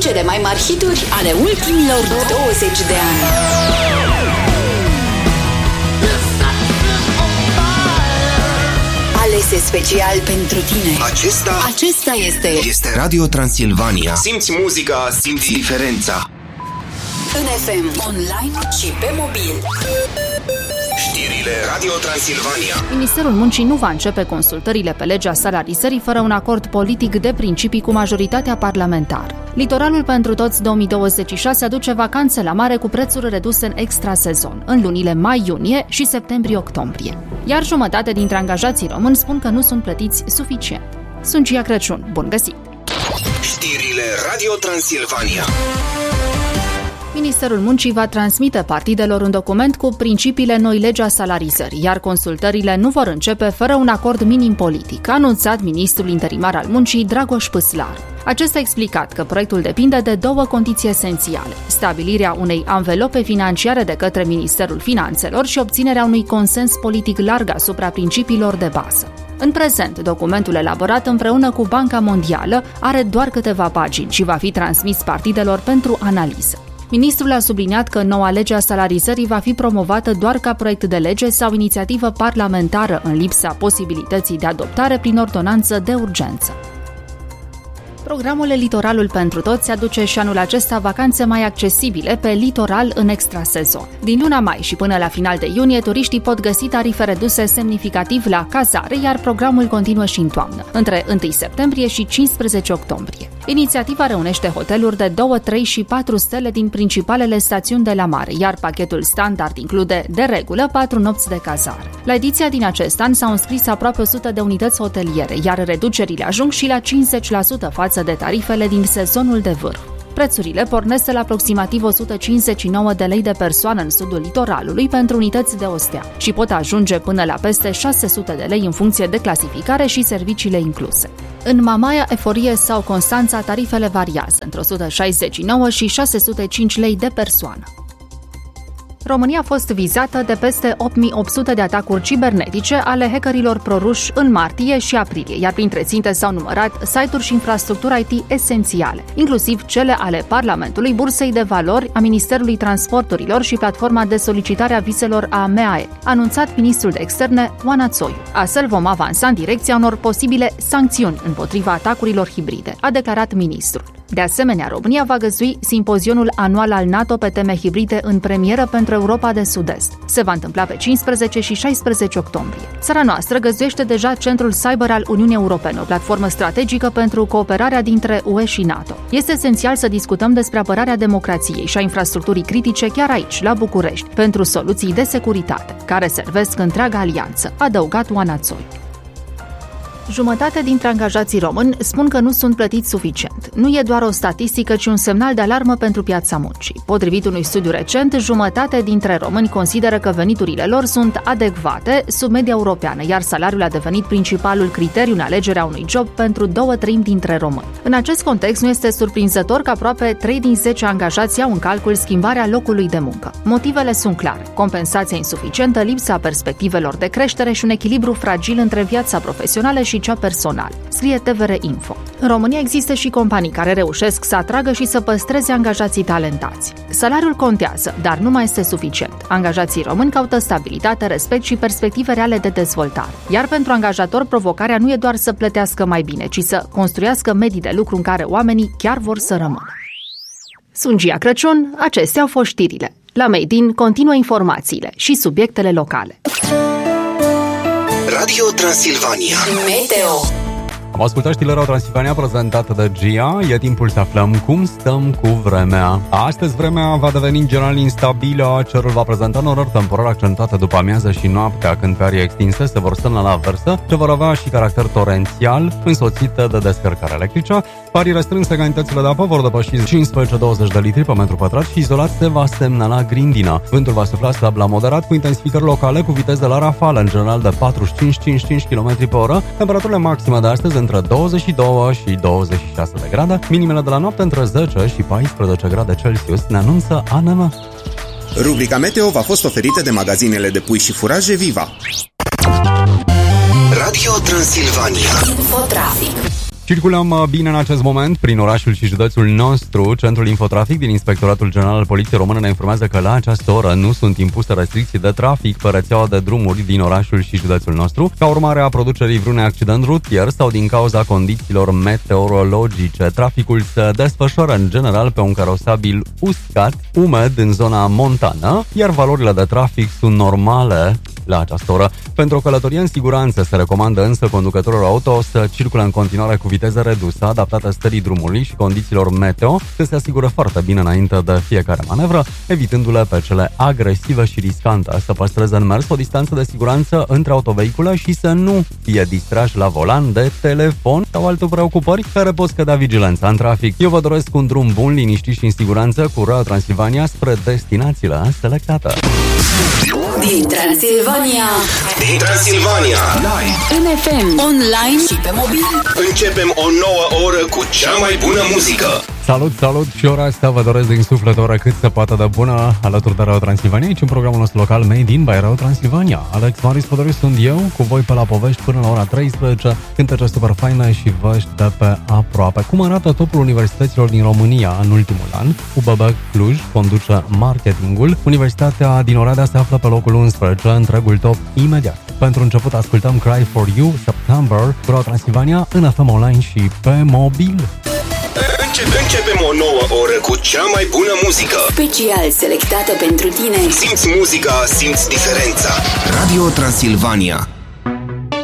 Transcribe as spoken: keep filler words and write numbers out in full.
Cele mai mari hituri ale ultimilor douăzeci de ani. Alese special pentru tine. Acesta Acesta este Este Radio Transilvania. Simți muzica, simți diferența. în F M, online și pe mobil. Știrile Radio Transilvania. Ministerul Muncii nu va începe consultările pe legea salarizării fără un acord politic de principii cu majoritatea parlamentară. Litoralul pentru toți două mii douăzeci și șase aduce vacanțe la mare cu prețuri reduse în extrasezon, în lunile mai-iunie și septembrie-octombrie. Iar jumătate dintre angajații români spun că nu sunt plătiți suficient. Sunt Gia Crăciun, bun găsit! Știrile Radio Transilvania. Ministerul Muncii va transmite partidelor un document cu principiile noi legea salarizării, iar consultările nu vor începe fără un acord minim politic, a anunțat ministrul interimar al Muncii, Dragoș Păslaru. Acesta a explicat că proiectul depinde de două condiții esențiale: stabilirea unei anvelope financiare de către Ministerul Finanțelor și obținerea unui consens politic larg asupra principiilor de bază. În prezent, documentul elaborat împreună cu Banca Mondială are doar câteva pagini și va fi transmis partidelor pentru analiză. Ministrul a subliniat că noua lege a salarizării va fi promovată doar ca proiect de lege sau inițiativă parlamentară, în lipsa posibilității de adoptare prin ordonanță de urgență. Programul Litoralul pentru toți aduce și anul acesta vacanțe mai accesibile pe litoral în extrasezon. Din luna mai și până la final de iunie, turiștii pot găsi tarife reduse semnificativ la cazare, iar programul continuă și în toamnă, între întâi septembrie și cincisprezece octombrie. Inițiativa reunește hoteluri de două, trei și patru stele din principalele stațiuni de la mare, iar pachetul standard include, de regulă, patru nopți de cazare. La ediția din acest an s-au înscris aproape o sută de unități hoteliere, iar reducerile ajung și la cincizeci la sută față de tarifele din sezonul de vârf. Prețurile pornesc de la aproximativ o sută cincizeci și nouă de lei de persoană în sudul litoralului pentru unități de o stea și pot ajunge până la peste șase sute de lei în funcție de clasificare și serviciile incluse. În Mamaia, Eforie sau Constanța, tarifele variază între o sută șaizeci și nouă și șase sute cinci lei de persoană. România a fost vizată de peste opt mii opt sute de atacuri cibernetice ale hackerilor proruși în martie și aprilie, iar printre ținte s-au numărat site-uri și infrastructuri I T esențiale, inclusiv cele ale Parlamentului, Bursei de Valori, a Ministerului Transporturilor și platforma de solicitare a vizelor a M A E, anunțat ministrul de externe Oana Țoiu. Astfel vom avansa în direcția unor posibile sancțiuni împotriva atacurilor hibride, a declarat ministrul. De asemenea, România va găzdui simpozionul anual al NATO pe teme hibride în premieră pentru Europa de Sud-Est. Se va întâmpla pe cincisprezece și șaisprezece octombrie. Țara noastră găzduiește deja Centrul Cyber al Uniunii Europene, o platformă strategică pentru cooperarea dintre U E și NATO. Este esențial să discutăm despre apărarea democrației și a infrastructurii critice chiar aici, la București, pentru soluții de securitate, care servesc întreaga alianță, a adăugat Oana Țoiu. Jumătate dintre angajații români spun că nu sunt plătiți suficient. Nu e doar o statistică, ci un semnal de alarmă pentru piața muncii. Potrivit unui studiu recent, jumătate dintre români consideră că veniturile lor sunt adecvate sub media europeană, iar salariul a devenit principalul criteriu în alegerea unui job pentru două treimi dintre români. În acest context, nu este surprinzător că aproape trei din zece angajați iau în calcul schimbarea locului de muncă. Motivele sunt clare: compensația insuficientă, lipsa perspectivelor de creștere și un echilibru fragil între viața profesională și cea personală, scrie T V R Info. În România există și companii care reușesc să atragă și să păstreze angajații talentați. Salariul contează, dar nu mai este suficient. Angajații români caută stabilitate, respect și perspective reale de dezvoltare. Iar pentru angajator, provocarea nu e doar să plătească mai bine, ci să construiască medii de lucru în care oamenii chiar vor să rămână. Sunt Gia Crăciun, acestea au fost știrile. La Made in continuă informațiile și subiectele locale. Radio Transilvania. Meteo. Am ascultat știrile Radio Transilvania prezentată de Gia. E timpul să aflăm cum stăm cu vremea. Astăzi vremea va deveni în general instabilă. Cerul va prezenta norări temporale accentuate după amiază și noaptea, când pe arii extinse se vor stârna la aversă, ce vor avea și caracter torențial, însoțite de descărcare electrică. Parii restrânse, cantitățile de apă vor depăși cincisprezece douăzeci de litri pe metru pătrat și izolat se va semnala grindină. Vântul va sufla slab la moderat, cu intensificări locale, cu viteze la rafală, în general de patruzeci și cinci cincizeci și cinci kilometri pe oră. Temperaturile maxime de astăzi între douăzeci și doi și douăzeci și șase de grade, minimele de la noapte între zece și paisprezece grade Celsius, ne anunță A N M. Rubrica Meteo v-a fost oferită de magazinele de pui și furaje Viva. Radio Transilvania. Infotrafic. Circulăm bine în acest moment prin orașul și județul nostru. Centrul Infotrafic din Inspectoratul General al Poliției Române ne informează că la această oră nu sunt impuse restricții de trafic pe rețeaua de drumuri din orașul și județul nostru, ca urmare a producerii vreunui accident rutier sau din cauza condițiilor meteorologice. Traficul se desfășoară în general pe un carosabil uscat, umed în zona montană, iar valorile de trafic sunt normale la această oră. Pentru o călătorie în siguranță se recomandă însă conducătorilor auto să circule în continuare cu viteză redusă, adaptată stării drumului și condițiilor meteo, să se asigure foarte bine înainte de fiecare manevră, evitându-le pe cele agresive și riscante, să păstreze în mers o distanță de siguranță între autovehicule și să nu fie distrași la volan de telefon sau alte preocupări care pot scădea vigilența în trafic. Eu vă doresc un drum bun, liniștit și în siguranță cu Radio Transilvania spre destinațiile selectate. Din Transilvania, Din Transilvania, live, în F M, online și pe mobil. începem o nouă oră cu cea mai bună muzică. Salut, salut și ora asta vă doresc din suflet o oră cât se poate de bună alături de Radio Transilvania, aici în programul nostru local Made in by Radio Transilvania. Alex Marius Fodoriu sunt eu, cu voi pe la povești până la ora treisprezece, cântece super faine și vești de pe aproape. Cum arată topul universităților din România în ultimul an? U B B Cluj conduce marketingul, Universitatea din Oradea se află pe locul unsprezece, întregul top imediat. Pentru început ascultăm Cry for You, September, cu Radio Transilvania, în F M Online și pe mobil. Începem o nouă oră cu cea mai bună muzică. Special selectată pentru tine. Simți muzica, simți diferența. Radio Transilvania.